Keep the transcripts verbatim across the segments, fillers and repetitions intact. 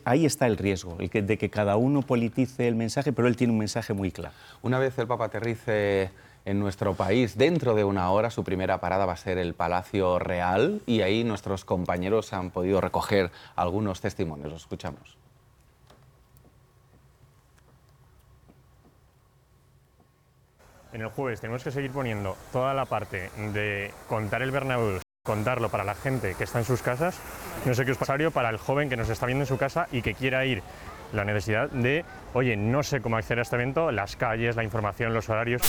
ahí está el riesgo, el que, de que cada uno politice el mensaje, pero él tiene un mensaje muy claro. Una vez el Papa aterrice en nuestro país, dentro de una hora su primera parada va a ser el Palacio Real y ahí nuestros compañeros han podido recoger algunos testimonios. Los escuchamos. En el jueves tenemos que seguir poniendo toda la parte de contar el Bernabéu, contarlo para la gente que está en sus casas. No sé qué es necesario para el joven que nos está viendo en su casa y que quiera ir. La necesidad de, oye, no sé cómo acceder a este evento, las calles, la información, los horarios.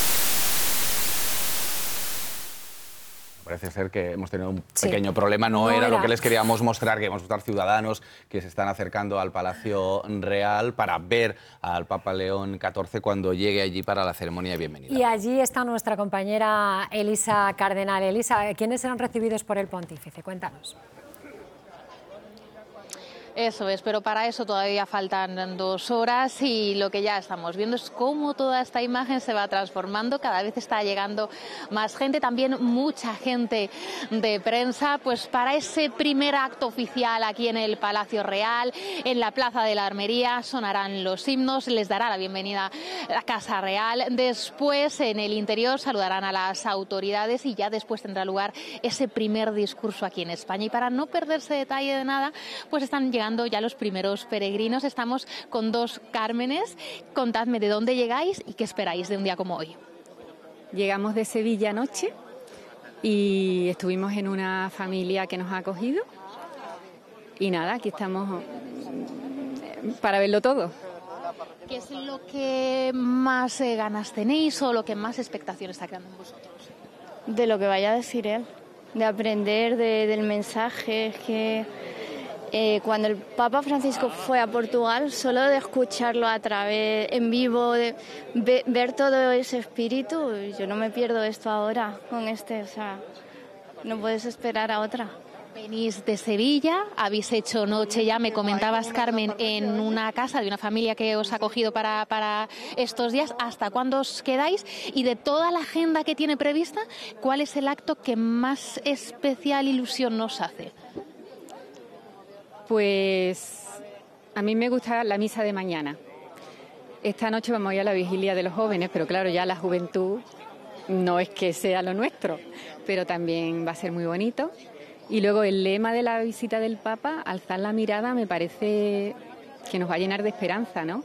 Parece ser que hemos tenido un pequeño sí. problema, no, no era, era lo que les queríamos mostrar, queríamos mostrar ciudadanos que se están acercando al Palacio Real para ver al Papa León catorce cuando llegue allí para la ceremonia de bienvenida. Y allí está nuestra compañera Elisa Cardenal. Elisa, ¿quiénes serán recibidos por el pontífice? Cuéntanos. Eso es, pero para eso todavía faltan dos horas y lo que ya estamos viendo es cómo toda esta imagen se va transformando, cada vez está llegando más gente, también mucha gente de prensa, pues para ese primer acto oficial aquí en el Palacio Real, en la Plaza de la Armería, sonarán los himnos, les dará la bienvenida a la Casa Real, después en el interior saludarán a las autoridades y ya después tendrá lugar ese primer discurso aquí en España. Y para no perderse detalle de nada, pues están llegando Llegando ya los primeros peregrinos. Estamos con dos Cármenes. Contadme de dónde llegáis y qué esperáis de un día como hoy. Llegamos de Sevilla anoche y estuvimos en una familia que nos ha acogido. Y nada, aquí estamos para verlo todo. ¿Qué es lo que más eh, ganas tenéis o lo que más expectación está creando en vosotros? De lo que vaya a decir él, de aprender de, del mensaje que... Eh, cuando el Papa Francisco fue a Portugal, solo de escucharlo a través, en vivo, de ve, ver todo ese espíritu, yo no me pierdo esto ahora con este, o sea, no puedes esperar a otra. Venís de Sevilla, habéis hecho noche ya, me comentabas, Carmen, en una casa de una familia que os ha acogido para, para estos días. ¿Hasta cuándo os quedáis? Y de toda la agenda que tiene prevista, ¿cuál es el acto que más especial ilusión nos hace? Pues a mí me gusta la misa de mañana. Esta noche vamos a ir a la vigilia de los jóvenes, pero claro, ya la juventud no es que sea lo nuestro, pero también va a ser muy bonito. Y luego el lema de la visita del Papa, alzar la mirada, me parece que nos va a llenar de esperanza, ¿no?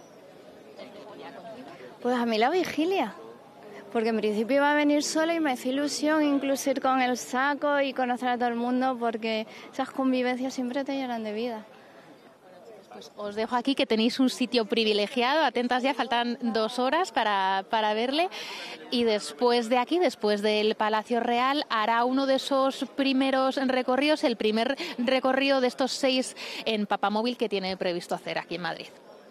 Pues a mí la vigilia, porque en principio iba a venir sola y me hace ilusión incluso ir con el saco y conocer a todo el mundo, porque esas convivencias siempre te llenan de vida. Pues os dejo aquí, que tenéis un sitio privilegiado, atentas ya, faltan dos horas para, para verle, y después de aquí, después del Palacio Real, hará uno de esos primeros recorridos, el primer recorrido de estos seis en Papamóvil que tiene previsto hacer aquí en Madrid.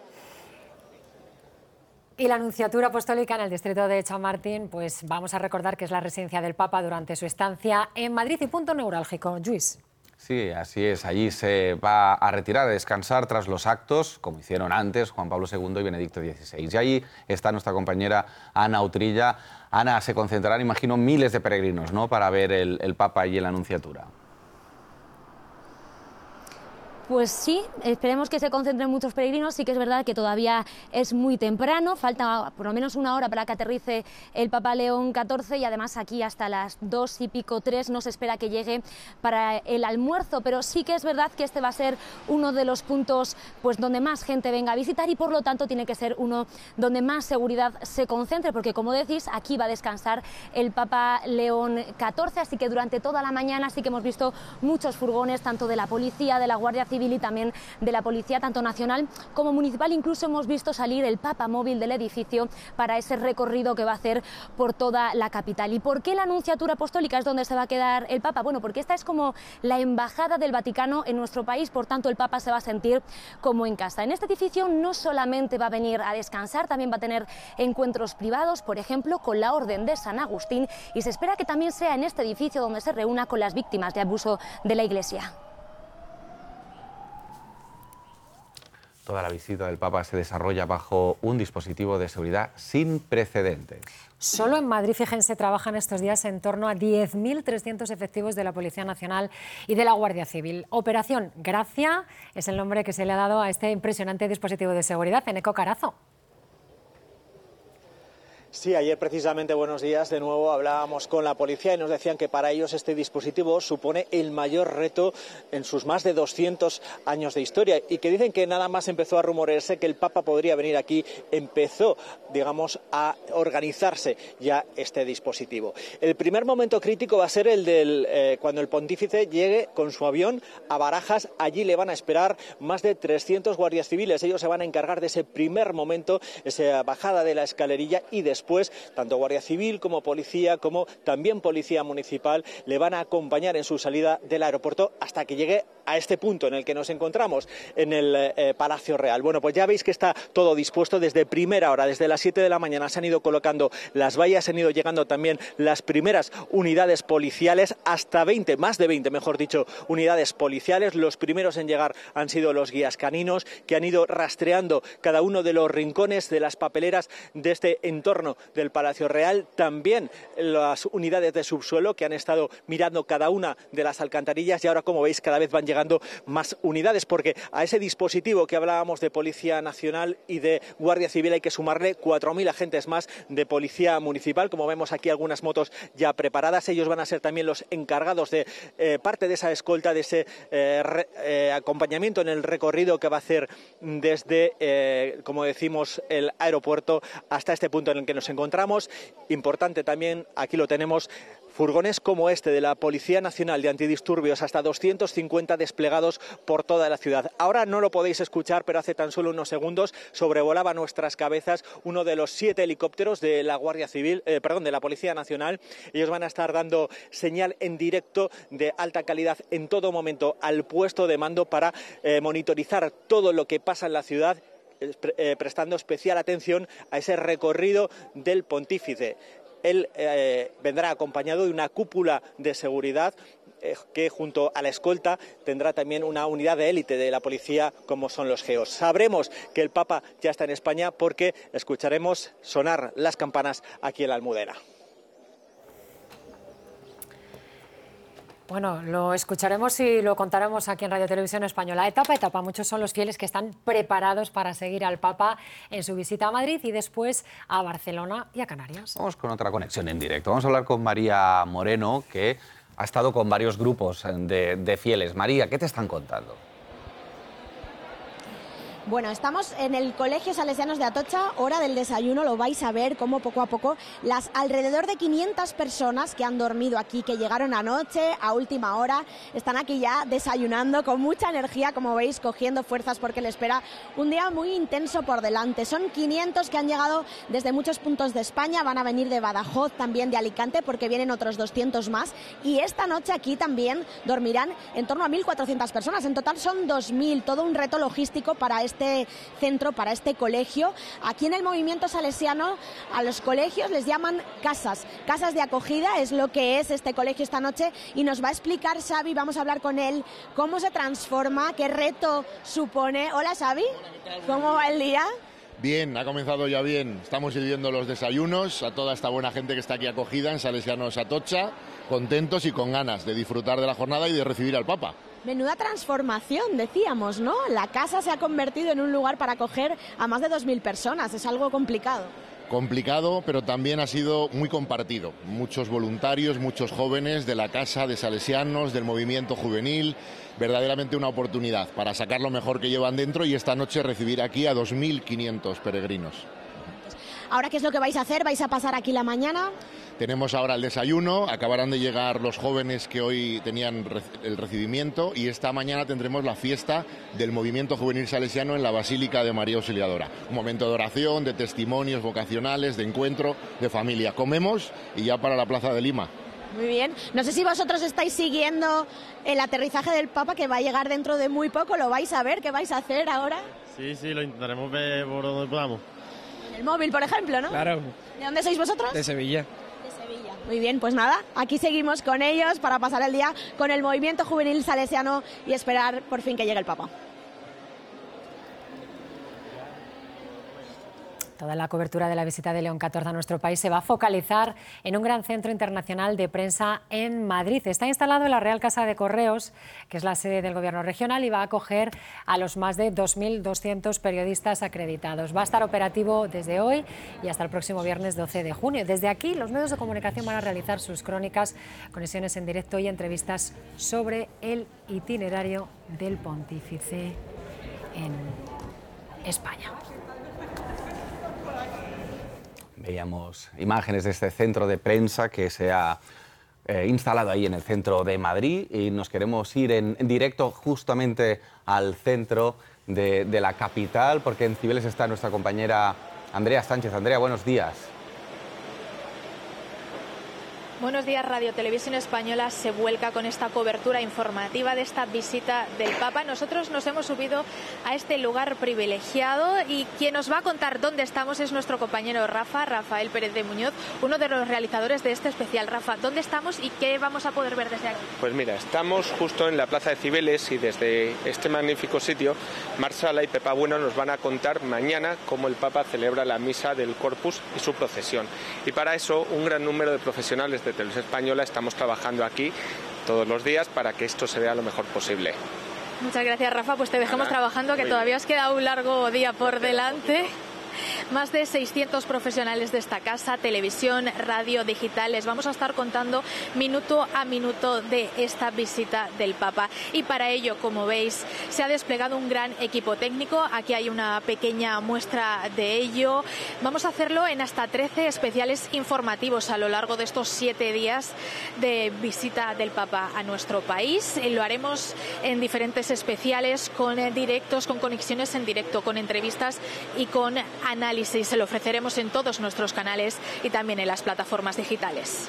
Y la Nunciatura Apostólica en el distrito de Chamartín, pues vamos a recordar que es la residencia del Papa durante su estancia en Madrid y punto neurálgico. Lluís. Sí, así es. Allí se va a retirar, a descansar tras los actos, como hicieron antes Juan Pablo segundo y Benedicto dieciséis. Y allí está nuestra compañera Ana Utrilla. Ana, se concentrarán, imagino, miles de peregrinos, ¿no?, para ver el, el Papa allí en la Nunciatura. Pues sí, esperemos que se concentren muchos peregrinos. Sí que es verdad que todavía es muy temprano, falta por lo menos una hora para que aterrice el Papa León catorce y además aquí hasta las dos y pico, tres, no se espera que llegue para el almuerzo, pero sí que es verdad que este va a ser uno de los puntos pues donde más gente venga a visitar y por lo tanto tiene que ser uno donde más seguridad se concentre, porque como decís, aquí va a descansar el Papa León catorce, así que durante toda la mañana sí que hemos visto muchos furgones, tanto de la policía, de la Guardia Civil, y también de la policía, tanto nacional como municipal. Incluso hemos visto salir el Papamóvil del edificio para ese recorrido que va a hacer por toda la capital. ¿Y por qué la Nunciatura Apostólica es donde se va a quedar el Papa? Bueno, porque esta es como la embajada del Vaticano en nuestro país, por tanto el Papa se va a sentir como en casa. En este edificio no solamente va a venir a descansar, también va a tener encuentros privados, por ejemplo, con la Orden de San Agustín, y se espera que también sea en este edificio donde se reúna con las víctimas de abuso de la Iglesia. Toda la visita del Papa se desarrolla bajo un dispositivo de seguridad sin precedentes. Solo en Madrid, fíjense, trabajan estos días en torno a diez mil trescientos efectivos de la Policía Nacional y de la Guardia Civil. Operación Gracia es el nombre que se le ha dado a este impresionante dispositivo de seguridad. Eneco Carazo. Sí, ayer precisamente, buenos días, de nuevo hablábamos con la policía y nos decían que para ellos este dispositivo supone el mayor reto en sus más de doscientos años de historia y que dicen que nada más empezó a rumorearse que el Papa podría venir aquí, empezó, digamos, a organizarse ya este dispositivo. El primer momento crítico va a ser el del eh, cuando el pontífice llegue con su avión a Barajas. Allí le van a esperar más de trescientos guardias civiles. Ellos se van a encargar de ese primer momento, esa bajada de la escalerilla, y después Después, tanto Guardia Civil como Policía, como también Policía Municipal, le van a acompañar en su salida del aeropuerto hasta que llegue a este punto en el que nos encontramos, en el eh, Palacio Real. Bueno, pues ya veis que está todo dispuesto desde primera hora, desde las siete de la mañana se han ido colocando las vallas, se han ido llegando también las primeras unidades policiales, hasta veinte, más de veinte, mejor dicho, unidades policiales. Los primeros en llegar han sido los guías caninos, que han ido rastreando cada uno de los rincones de las papeleras de este entorno del Palacio Real. También las unidades de subsuelo, que han estado mirando cada una de las alcantarillas, y ahora, como veis, cada vez van llegando más unidades, porque a ese dispositivo que hablábamos de Policía Nacional y de Guardia Civil hay que sumarle cuatro mil agentes más de Policía Municipal. Como vemos aquí, algunas motos ya preparadas. Ellos van a ser también los encargados de eh, parte de esa escolta, de ese eh, re, eh, acompañamiento en el recorrido que va a hacer desde, eh, como decimos, el aeropuerto hasta este punto en el que nos encontramos. Importante también, aquí lo tenemos, furgones como este de la Policía Nacional de Antidisturbios, hasta doscientos cincuenta desplegados por toda la ciudad. Ahora no lo podéis escuchar, pero hace tan solo unos segundos sobrevolaba nuestras cabezas uno de los siete helicópteros de la Guardia Civil, eh, perdón, de la Policía Nacional. Ellos van a estar dando señal en directo de alta calidad en todo momento al puesto de mando para eh, monitorizar todo lo que pasa en la ciudad, eh, prestando especial atención a ese recorrido del pontífice. Él eh, vendrá acompañado de una cúpula de seguridad eh, que, junto a la escolta, tendrá también una unidad de élite de la policía, como son los geos. Sabremos que el Papa ya está en España porque escucharemos sonar las campanas aquí en la Almudena. Bueno, lo escucharemos y lo contaremos aquí en Radio Televisión Española. Etapa a etapa, muchos son los fieles que están preparados para seguir al Papa en su visita a Madrid y después a Barcelona y a Canarias. Vamos con otra conexión en directo. Vamos a hablar con María Moreno, que ha estado con varios grupos de, de fieles. María, ¿qué te están contando? Bueno, estamos en el Colegio Salesianos de Atocha, hora del desayuno, lo vais a ver cómo poco a poco las alrededor de quinientas personas que han dormido aquí, que llegaron anoche a última hora, están aquí ya desayunando con mucha energía, como veis, cogiendo fuerzas porque les espera un día muy intenso por delante. Son quinientos que han llegado desde muchos puntos de España, van a venir de Badajoz, también de Alicante, porque vienen otros doscientos más, y esta noche aquí también dormirán en torno a mil cuatrocientas personas, en total son dos mil, todo un reto logístico para este este centro, para este colegio. Aquí en el movimiento salesiano a los colegios les llaman casas, casas de acogida, es lo que es este colegio esta noche, y nos va a explicar Xavi, vamos a hablar con él, cómo se transforma, qué reto supone. Hola Xavi, ¿cómo va el día? Bien, ha comenzado ya bien. Estamos sirviendo los desayunos a toda esta buena gente que está aquí acogida en Salesianos Atocha, contentos y con ganas de disfrutar de la jornada y de recibir al Papa. Menuda transformación, decíamos, ¿no? La casa se ha convertido en un lugar para acoger a más de dos mil personas, es algo complicado. Complicado, pero también ha sido muy compartido. Muchos voluntarios, muchos jóvenes de la Casa de Salesianos, del movimiento juvenil, verdaderamente una oportunidad para sacar lo mejor que llevan dentro y esta noche recibir aquí a dos mil quinientos peregrinos. ¿Ahora qué es lo que vais a hacer? ¿Vais a pasar aquí la mañana? Tenemos ahora el desayuno, acabarán de llegar los jóvenes que hoy tenían el recibimiento y esta mañana tendremos la fiesta del movimiento juvenil salesiano en la Basílica de María Auxiliadora. Un momento de oración, de testimonios vocacionales, de encuentro, de familia. Comemos y ya para la Plaza de Lima. Muy bien. No sé si vosotros estáis siguiendo el aterrizaje del Papa, que va a llegar dentro de muy poco. ¿Lo vais a ver? ¿Qué vais a hacer ahora? Sí, sí, lo intentaremos ver por donde podamos. En el móvil, por ejemplo, ¿no? Claro. ¿De dónde sois vosotros? De Sevilla. De Sevilla. Muy bien, pues nada, aquí seguimos con ellos para pasar el día con el movimiento juvenil salesiano y esperar por fin que llegue el Papa. Toda la cobertura de la visita de León catorce a nuestro país se va a focalizar en un gran centro internacional de prensa en Madrid. Está instalado en la Real Casa de Correos, que es la sede del Gobierno regional, y va a acoger a los más de dos mil doscientos periodistas acreditados. Va a estar operativo desde hoy y hasta el próximo viernes doce de junio. Desde aquí, los medios de comunicación van a realizar sus crónicas, conexiones en directo y entrevistas sobre el itinerario del pontífice en España. Veíamos imágenes de este centro de prensa que se ha eh, instalado ahí en el centro de Madrid, y nos queremos ir en, en directo justamente al centro de, de la capital, porque en Cibeles está nuestra compañera Andrea Sánchez. Andrea, buenos días. Buenos días. Radio Televisión Española se vuelca con esta cobertura informativa de esta visita del Papa. Nosotros nos hemos subido a este lugar privilegiado y quien nos va a contar dónde estamos es nuestro compañero Rafa, Rafael Pérez de Muñoz, uno de los realizadores de este especial. Rafa, ¿dónde estamos y qué vamos a poder ver desde aquí? Pues mira, estamos justo en la plaza de Cibeles y desde este magnífico sitio, Mar Sala y Pepa Bueno nos van a contar mañana cómo el Papa celebra la misa del Corpus y su procesión. Y para eso, un gran número de profesionales de Televisión Española estamos trabajando aquí todos los días para que esto se vea lo mejor posible. Muchas gracias, Rafa. Pues te dejamos Nada, trabajando, que todavía os queda un largo día por delante. Más de seiscientos profesionales de esta casa, televisión, radio, digital. Les vamos a estar contando minuto a minuto de esta visita del Papa. Y para ello, como veis, se ha desplegado un gran equipo técnico. Aquí hay una pequeña muestra de ello. Vamos a hacerlo en hasta trece especiales informativos a lo largo de estos siete días de visita del Papa a nuestro país. Lo haremos en diferentes especiales, con directos, con conexiones en directo, con entrevistas y con análisis. Se lo ofreceremos en todos nuestros canales y también en las plataformas digitales.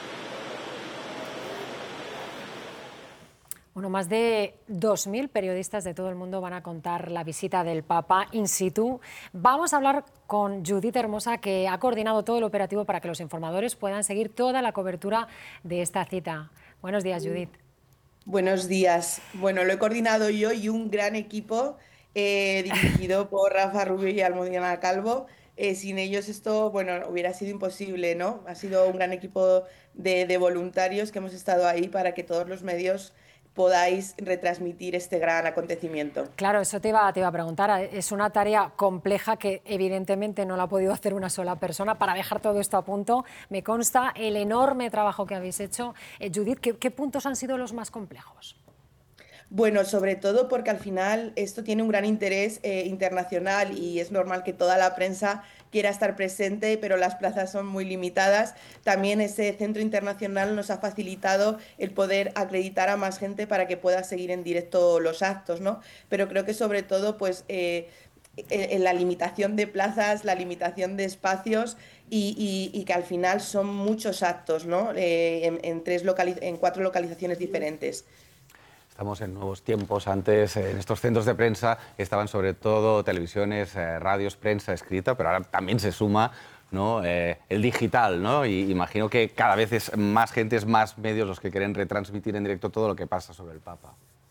Bueno, más de dos mil periodistas de todo el mundo van a contar la visita del Papa in situ. Vamos a hablar con Judith Hermosa, que ha coordinado todo el operativo para que los informadores puedan seguir toda la cobertura de esta cita. Buenos días, Judith. Buenos días. Bueno, lo he coordinado yo y un gran equipo eh, dirigido por Rafa Rubio y Almudena Calvo. Eh, sin ellos esto, bueno, hubiera sido imposible, ¿no? Ha sido un gran equipo de, de voluntarios que hemos estado ahí para que todos los medios podáis retransmitir este gran acontecimiento. Claro, eso te iba, te iba a preguntar. Es una tarea compleja que evidentemente no la ha podido hacer una sola persona para dejar todo esto a punto. Me consta el enorme trabajo que habéis hecho. Eh, Judith, ¿qué, qué puntos han sido los más complejos? Bueno, sobre todo porque al final esto tiene un gran interés eh, internacional y es normal que toda la prensa quiera estar presente, pero las plazas son muy limitadas. También ese centro internacional nos ha facilitado el poder acreditar a más gente para que pueda seguir en directo los actos, ¿no? Pero creo que sobre todo, pues, eh, en la limitación de plazas, la limitación de espacios y, y, y que al final son muchos actos, ¿no? Eh, en, en, tres localiz- en cuatro localizaciones diferentes. Estamos en nuevos tiempos. Antes, en estos centros de prensa, estaban sobre todo televisiones, eh, radios, prensa escrita, pero ahora también se suma, ¿no? eh, el digital, ¿no? Y imagino que cada vez es más gente, es más medios los que quieren retransmitir en directo todo lo que pasa sobre el Papa.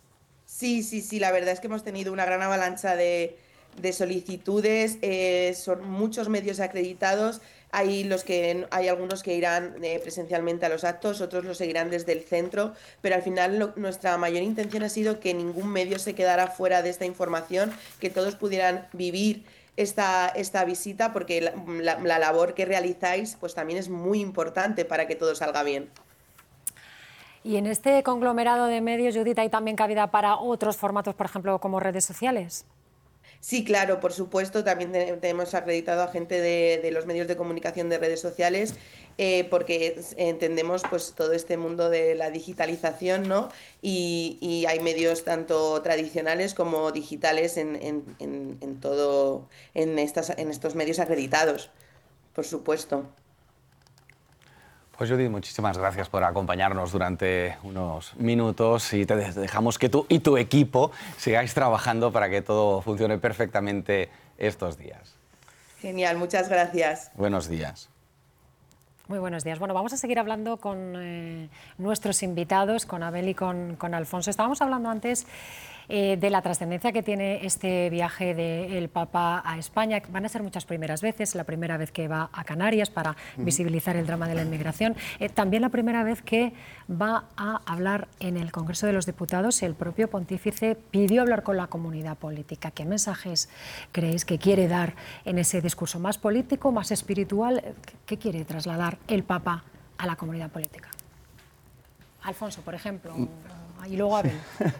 Sí, sí, sí, la verdad es que hemos tenido una gran avalancha de, de solicitudes, eh, son muchos medios acreditados. Hay, los que, hay algunos que irán eh, presencialmente a los actos, otros los seguirán desde el centro, pero al final lo, nuestra mayor intención ha sido que ningún medio se quedara fuera de esta información, que todos pudieran vivir esta, esta visita, porque la, la, la labor que realizáis pues también es muy importante para que todo salga bien. Y en este conglomerado de medios, Judith, ¿hay también cabida para otros formatos, por ejemplo, como redes sociales? Sí, claro, por supuesto, también tenemos acreditado a gente de, de los medios de comunicación de redes sociales, eh, porque entendemos pues todo este mundo de la digitalización, ¿no? Y, y hay medios tanto tradicionales como digitales en, en, en, en todo, en, estas, en estos medios acreditados, por supuesto. Pues Judith, muchísimas gracias por acompañarnos durante unos minutos y te dejamos que tú y tu equipo sigáis trabajando para que todo funcione perfectamente estos días. Genial, muchas gracias. Buenos días. Muy buenos días. Bueno, vamos a seguir hablando con eh, nuestros invitados, con Abel y con, con Alfonso. Estábamos hablando antes eh, de la trascendencia que tiene este viaje del Papa a España. Van a ser muchas primeras veces, la primera vez que va a Canarias para uh-huh. visibilizar el drama de la inmigración, eh, también la primera vez que va a hablar en el Congreso de los Diputados. El propio pontífice pidió hablar con la comunidad política. ¿Qué mensajes creéis que quiere dar en ese discurso? ¿Más político, más espiritual? ¿Qué quiere trasladar el Papa a la comunidad política? Alfonso, por ejemplo, y luego Abel.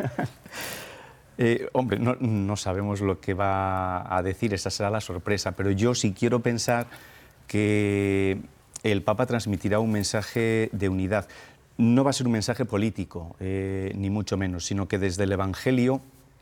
Eh, hombre, no, no sabemos lo que va a decir, esa será la sorpresa, pero yo sí quiero pensar que el Papa transmitirá un mensaje de unidad. No va a ser un mensaje político, eh, ni mucho menos, sino que desde el Evangelio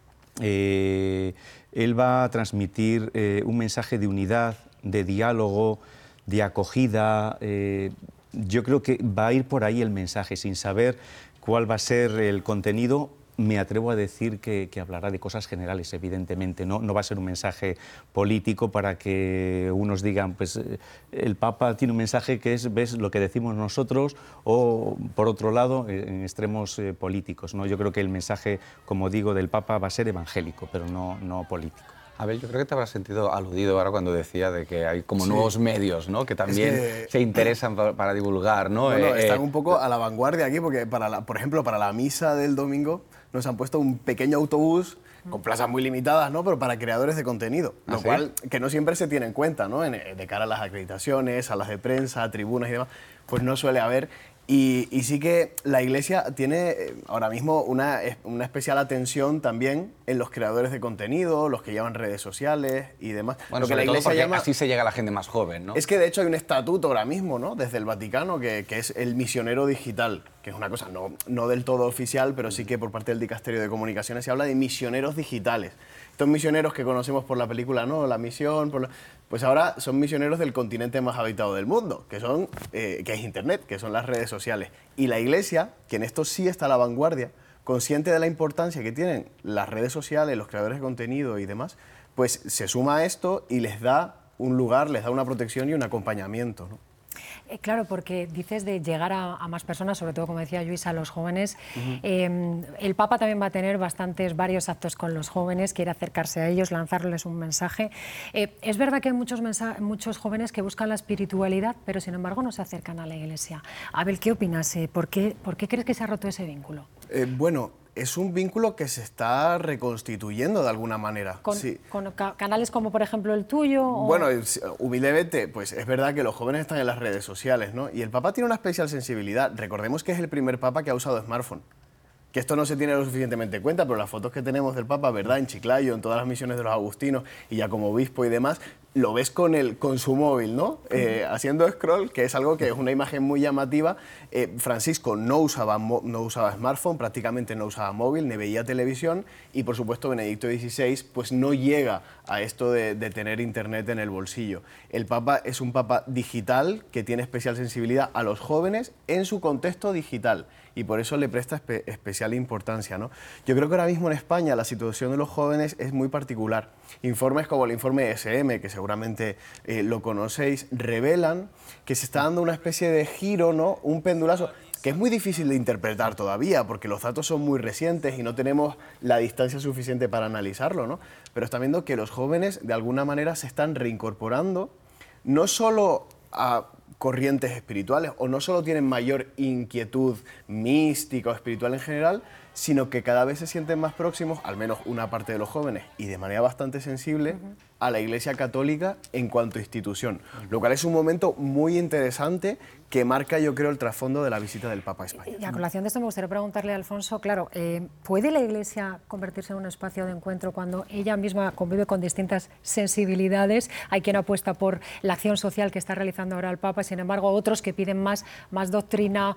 eh, él va a transmitir eh, un mensaje de unidad, de diálogo, de acogida. Eh, yo creo que va a ir por ahí el mensaje, sin saber cuál va a ser el contenido. Me atrevo a decir que, que hablará de cosas generales, evidentemente, ¿no? No va a ser un mensaje político para que unos digan, pues el Papa tiene un mensaje que es, ves, lo que decimos nosotros, o por otro lado, en extremos eh, políticos, ¿no? Yo creo que el mensaje, como digo, del Papa va a ser evangélico, pero no, no político. Abel, yo creo que te habrás sentido aludido ahora cuando decía de que hay como sí. nuevos medios, ¿no? Que también es que, se interesan para, para divulgar, ¿no? Bueno, eh, están eh, un poco a la vanguardia aquí, porque, para la, por ejemplo, para la misa del domingo nos han puesto un pequeño autobús con plazas muy limitadas, ¿no? Pero para creadores de contenido, lo ¿Ah, sí? cual que no siempre se tiene en cuenta, ¿no? En, de cara a las acreditaciones, a las de prensa, a tribunas y demás, pues no suele haber. Y, y sí que la Iglesia tiene ahora mismo una, una especial atención también en los creadores de contenido, los que llevan redes sociales y demás. Bueno, lo que la Iglesia llama, así se llega a la gente más joven, ¿no? Es que de hecho hay un estatuto ahora mismo, ¿no? Desde el Vaticano, que, que es el misionero digital, que es una cosa no, no del todo oficial, pero sí que por parte del Dicasterio de Comunicaciones se habla de misioneros digitales. Estos misioneros que conocemos por la película, ¿no? La Misión, por la... pues ahora son misioneros del continente más habitado del mundo, que, son, eh, que es Internet, que son las redes sociales. Y la Iglesia, que en esto sí está a la vanguardia, consciente de la importancia que tienen las redes sociales, los creadores de contenido y demás, pues se suma a esto y les da un lugar, les da una protección y un acompañamiento, ¿no? Eh, claro, porque dices de llegar a, a más personas, sobre todo, como decía Lluís, a los jóvenes. Uh-huh. eh, el Papa también va a tener bastantes, varios actos con los jóvenes, quiere acercarse a ellos, lanzarles un mensaje. Eh, es verdad que hay muchos, muchos jóvenes que buscan la espiritualidad, pero sin embargo no se acercan a la Iglesia. Abel, ¿qué opinas? Eh, ¿por qué, ¿Por qué crees que se ha roto ese vínculo? Eh, bueno... Es un vínculo que se está reconstituyendo de alguna manera. ¿Con, sí. con ca canales como, por ejemplo, el tuyo? O... Bueno, humildemente, pues es verdad que los jóvenes están en las redes sociales, ¿no? Y el Papa tiene una especial sensibilidad. Recordemos que es el primer Papa que ha usado smartphone. Que esto no se tiene lo suficientemente en cuenta, pero las fotos que tenemos del Papa, ¿verdad? En Chiclayo, en todas las misiones de los agustinos y ya como obispo y demás, lo ves con, el, con su móvil, ¿no? Eh, haciendo scroll, que es algo que es una imagen muy llamativa. Eh, Francisco no usaba, no usaba smartphone, prácticamente no usaba móvil, ni veía televisión, y por supuesto Benedicto dieciséis pues no llega a esto de, de tener internet en el bolsillo. El Papa es un Papa digital que tiene especial sensibilidad a los jóvenes en su contexto digital, y por eso le presta espe especial importancia, ¿no? Yo creo que ahora mismo en España la situación de los jóvenes es muy particular. Informes como el informe E S M, que seguramente eh, lo conocéis, revelan que se está dando una especie de giro, ¿no? Un pendulazo, que es muy difícil de interpretar todavía, porque los datos son muy recientes y no tenemos la distancia suficiente para analizarlo, ¿no? Pero está viendo que los jóvenes, de alguna manera, se están reincorporando, no solo a corrientes espirituales, o no solo tienen mayor inquietud mística o espiritual en general, sino que cada vez se sienten más próximos, al menos una parte de los jóvenes, y de manera bastante sensible, uh-huh. a la Iglesia Católica en cuanto a institución, uh-huh. lo cual es un momento muy interesante que marca, yo creo, el trasfondo de la visita del Papa a España. Y a colación de esto me gustaría preguntarle a Alfonso, claro, eh, ¿puede la Iglesia convertirse en un espacio de encuentro cuando ella misma convive con distintas sensibilidades? Hay quien apuesta por la acción social que está realizando ahora el Papa, sin embargo, otros que piden más, más doctrina.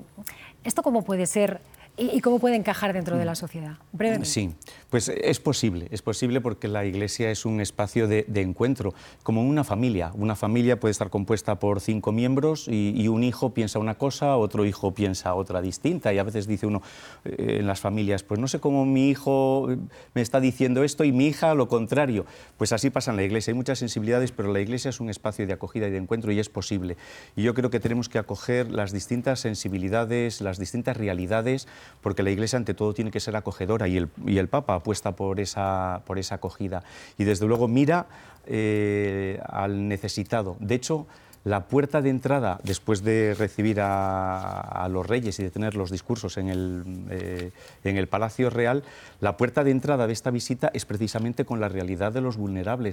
¿Esto cómo puede ser? ¿Y cómo puede encajar dentro de la sociedad? Brevemente. Sí, pues es posible, es posible porque la Iglesia es un espacio de, de encuentro, como una familia. Una familia puede estar compuesta por cinco miembros y, y un hijo piensa una cosa, otro hijo piensa otra distinta, y a veces dice uno eh, en las familias, pues no sé cómo mi hijo me está diciendo esto y mi hija lo contrario. Pues así pasa en la Iglesia, hay muchas sensibilidades, pero la Iglesia es un espacio de acogida y de encuentro y es posible. Y yo creo que tenemos que acoger las distintas sensibilidades, las distintas realidades, porque la Iglesia ante todo tiene que ser acogedora y el, y el Papa apuesta por esa, por esa acogida. Y desde luego mira eh, al necesitado. De hecho, la puerta de entrada, después de recibir a, a los reyes y de tener los discursos en el, eh, en el Palacio Real, la puerta de entrada de esta visita es precisamente con la realidad de los vulnerables.